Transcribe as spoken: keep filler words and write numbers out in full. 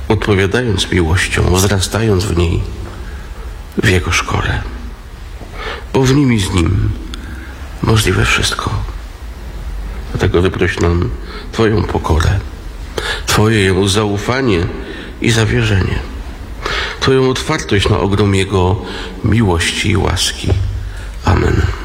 odpowiadając miłością, wzrastając w niej, w Jego szkole. Bo w nim i z Nim możliwe wszystko. Dlatego wyproś nam Twoją pokorę, Twoje Jemu zaufanie i zawierzenie, Twoją otwartość na ogrom Jego miłości i łaski. Amen.